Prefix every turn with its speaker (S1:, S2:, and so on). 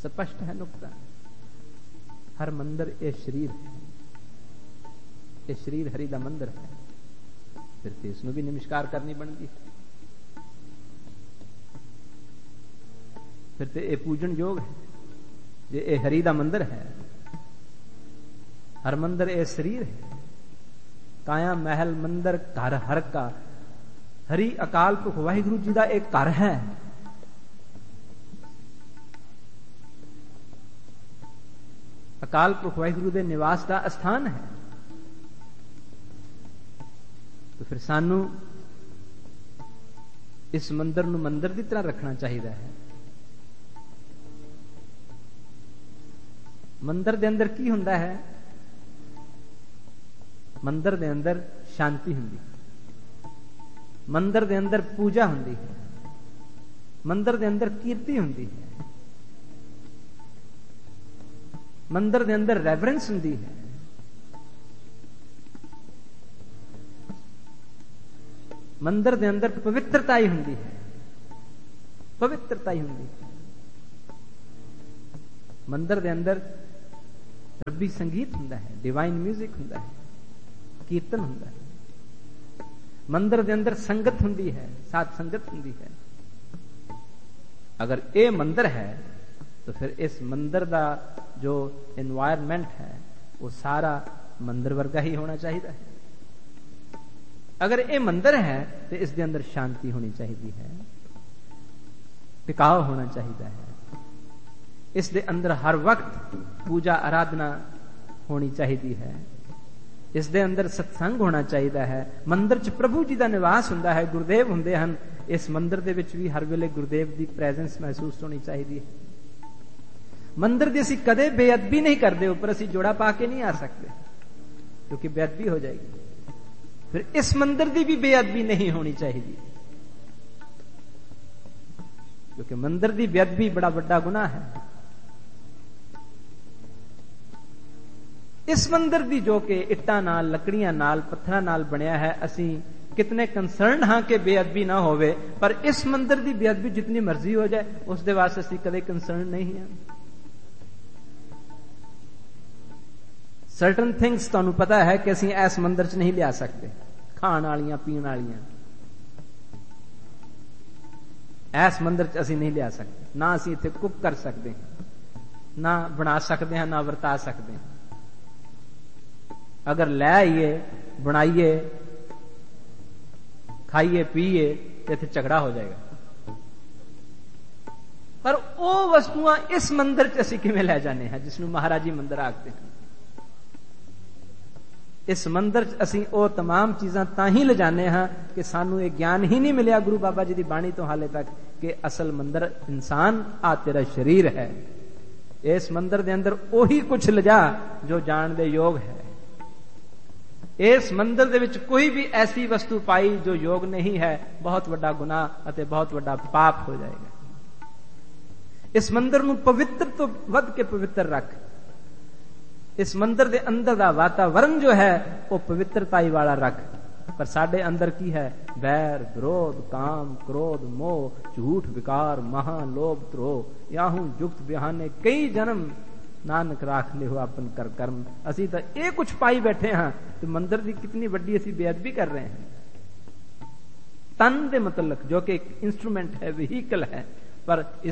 S1: स्पष्ट है नुकता। हर मंदिर ये शरीर है, ये शरीर हरि दा मंदिर है, फिर तो इसनू भी नमस्कार करनी बनती है, फिर तो ये पूजन योग है। ये हरि दा मंदिर है, हर मंदिर ये शरीर है। काया महल मंदिर घर हर का, हरि अकाल पुरख वाहिगुरु जी का एक घर है। अकाल पुरख वाहिगुरु दे निवास का स्थान है। तो फिर सानू इस मंदिर नू मंदिर की तरह रखना चाहिए है। मंदिर दे अंदर की हुंदा है? मंदिर दे अंदर शांति हुंदी, मंदिर दे अंदर पूजा हुंदी है, मंदिर दे अंदर कीर्ति हुंदी है, मंदिर दे अंदर रेवरेंस हुंदी है, मंदिर दे अंदर पवित्रता ही हुंदी है, पवित्रता ही हुंदी है। मंदिर दे अंदर रब्बी संगीत हुंदा है, डिवाइन म्यूजिक हुंदा है, कीर्तन हुंदा है। मंदिर दे अंदर संगत हुंदी है, साथ संगत हुंदी है। अगर ये मंदिर है तो फिर इस मंदिर का जो एनवायरनमेंट है वो सारा मंदिर वर्गा ही होना चाहिए है। अगर ये मंदिर है तो इसके अंदर शांति होनी चाहिए है, टिकाव होना चाहिए है। इस दे अंदर हर वक्त पूजा आराधना होनी चाहिए है। इस दे अंदर सत्संग होना चाहिए है। मंदिर च प्रभु जी का निवास हुंदा है, गुरुदेव हुंदे हन। इस मंदिर दे विच भी हर वेले गुरुदेव की प्रेजेंस महसूस होनी चाहिए है। मंदिर की असीं कदे बेअदबी नहीं करते, ऊपर असीं जोड़ा पा के नहीं आ सकते क्योंकि बेअदबी हो जाएगी। फिर इस मंदिर की भी बेअदबी नहीं होनी चाहिए क्योंकि मंदिर की बेअदबी बड़ा बड़ा गुनाह है। इस मंदिर की जो कि इट्टां नाल, लकड़ियां नाल, पत्थरां नाल बनया है, असीं कितने कंसर्न हाँ कि बेअदबी ना होवे, पर इस मंदिर की बेअदबी जितनी मर्जी हो जाए उस दे वास्ते असीं कदे कंसर्न नहीं हैं। सर्टन थिंग्स तुहानूं पता है कि असीं इस मंदिर च नहीं लिया सकते, खाण वालियां पीण वालियां इस मंदिर च असीं नहीं लिया सकते। ना असीं इत्थे कुक कर सकते हैं, ना बना सकते हैं, ना वरता सकते हैं। अगर ले आइए, बनाइए, खाइए, पीए तो इत्थे झगड़ा हो जाएगा। पर वो वस्तुआं इस मंदिर च असीं किवें लै जाने हैं जिसनूं महाराजी मंदिर आखते हैं। इस मंदिर च असीं वो तमाम चीजां तां ही ले जाने हैं कि सानू ये ज्ञान ही नहीं मिलिया गुरु बाबा जी की बाणी तो हाले तक कि असल मंदिर इंसान आ तेरा शरीर है। इस मंदिर के अंदर ओही कुछ ले जा जो जान दे योग है। इस मंदिर दे विच कोई भी ऐसी वस्तु पाई जो योग नहीं है, बहुत बड़ा गुनाह अते बहुत बड़ा पाप हो जाएगा। इस मंदिर नूं पवित्र तो वध के पवित्र रख। इस मंदिर दे अंदर दा वातावरण जो है वो पवित्रताई वाला रख। पर साडे अंदर की है? बैर, विरोध, काम, क्रोध, मोह, झूठ, विकार, महा, लोभ, द्रोह, याहू जुक्त बिहाने कई जन्म नानक राख ले हो अपन कर कर्म। असी तो ये कुछ पाई बैठे हाँ, तो मंदिर की कितनी बड़ी असी बेअदबी कर रहे हैं। तन दे मतलब जो कि एक इंस्ट्रूमेंट है, व्हीकल है, पर